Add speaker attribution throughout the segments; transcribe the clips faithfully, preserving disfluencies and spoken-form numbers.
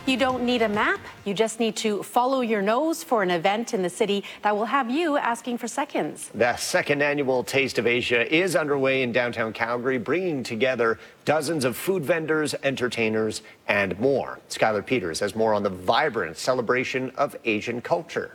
Speaker 1: You don't need a map. You just need to follow your nose for an event in the city that will have you asking for seconds.
Speaker 2: The second annual Taste of Asia is underway in downtown Calgary, bringing together dozens of food vendors, entertainers, and more. Skylar Peters has more on the vibrant celebration of Asian culture.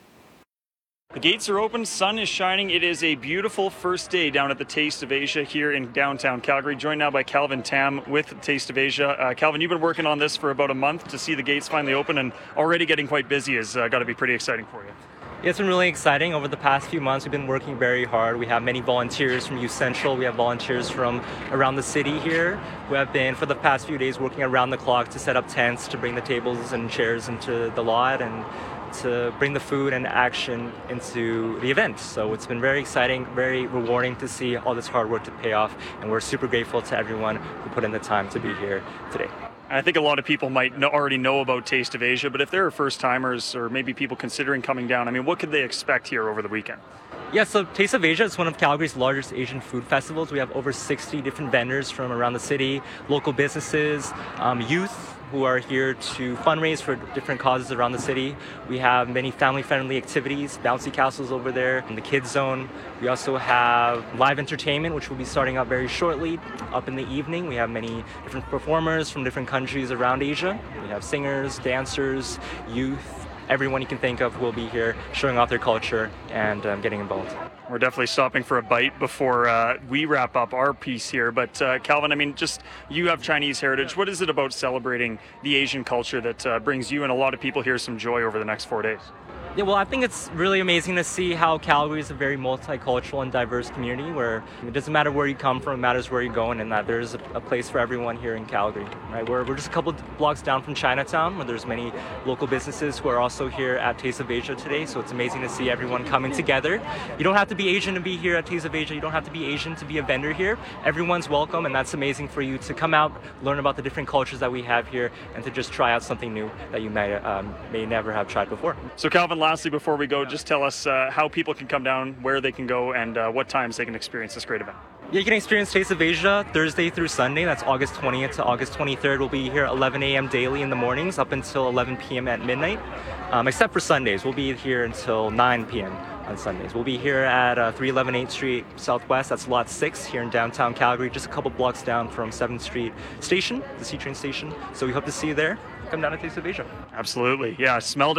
Speaker 3: The gates are open, sun is shining. It is a beautiful first day down at the Taste of Asia here in downtown Calgary. Joined now by Calvin Tam with Taste of Asia. Uh, Calvin, you've been working on this for about a month to see the gates finally open, and already getting quite busy has uh, got to be pretty exciting for you.
Speaker 4: It's been really exciting. Over the past few months, we've been working very hard. We have many volunteers from Youth Central. We have volunteers from around the city here who have been, for the past few days, working around the clock to set up tents, to bring the tables and chairs into the lot, and to bring the food and action into the event. So it's been very exciting, very rewarding to see all this hard work to pay off, and we're super grateful to everyone who put in the time to be here today.
Speaker 3: I think a lot of people might know, already know about Taste of Asia, but if there are first-timers or maybe people considering coming down, I mean, what could they expect here over the weekend?
Speaker 4: Yeah, so Taste of Asia is one of Calgary's largest Asian food festivals. We have over sixty different vendors from around the city, local businesses, um, youth who are here to fundraise for different causes around the city. We have many family-friendly activities, bouncy castles over there in the kids zone. We also have live entertainment, which will be starting up very shortly, up in the evening. We have many different performers from different countries around Asia. We have singers, dancers, youth. Everyone you can think of will be here showing off their culture and um, getting involved.
Speaker 3: We're definitely stopping for a bite before uh, we wrap up our piece here. But uh, Calvin, I mean, just you have Chinese heritage. What is it about celebrating the Asian culture that uh, brings you and a lot of people here some joy over the next four days?
Speaker 4: Yeah, well, I think it's really amazing to see how Calgary is a very multicultural and diverse community where it doesn't matter where you come from, it matters where you're going, and that there's a, a place for everyone here in Calgary. Right? We're, we're just a couple blocks down from Chinatown, where there's many local businesses who are also here at Taste of Asia today, so it's amazing to see everyone coming together. You don't have to be Asian to be here at Taste of Asia. You don't have to be Asian to be a vendor here. Everyone's welcome, and that's amazing for you to come out, learn about the different cultures that we have here, and to just try out something new that you may, um, may never have tried before.
Speaker 3: So Calvin, lastly, before we go, just tell us uh, how people can come down, where they can go, and uh, what times they can experience this great event.
Speaker 4: Yeah, you can experience Taste of Asia Thursday through Sunday. That's August twentieth to August twenty-third. We'll be here at eleven a.m. daily in the mornings up until eleven p.m. at midnight. Um, except for Sundays, we'll be here until nine p.m. on Sundays. We'll be here at uh, three eleven eighth Street Southwest. That's lot six here in downtown Calgary, just a couple blocks down from seventh Street Station, the C-Train station. So we hope to see you there. Come down to Taste of Asia.
Speaker 3: Absolutely. Yeah, smelled it.